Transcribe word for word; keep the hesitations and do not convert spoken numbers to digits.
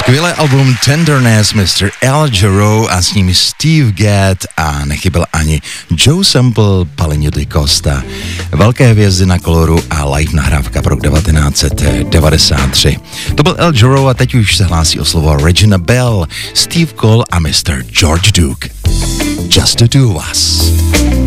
Skvělé album Tenderness, mister Al Jarreau a s ním Steve Gadd a nechyběl ani Joe Sample, Paulino da Costa. Velké hvězdy na Coloru a live nahrávka pro devatenáct set devadesát tři. To byl Al Jarreau a teď už se hlásí o slovo Regina Belle, Steve Cole a mister George Duke. Just the two of us.